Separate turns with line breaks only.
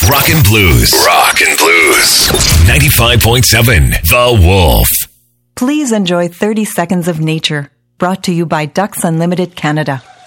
Rock and Blues. Rock and Blues. 95.7 The Wolf.
Please enjoy 30 Seconds of Nature, brought to you by Ducks Unlimited Canada.